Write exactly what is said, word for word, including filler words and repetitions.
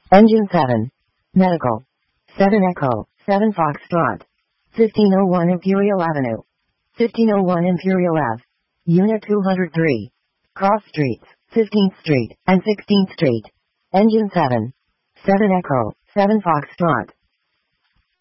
Engine seven. Medical. seven Echo, seven Foxtrot. fifteen oh one Imperial Avenue. fifteen oh one Imperial Ave. Unit two hundred three. Cross Streets, fifteenth Street, and sixteenth Street. Engine seven. seven Echo, seven Foxtrot.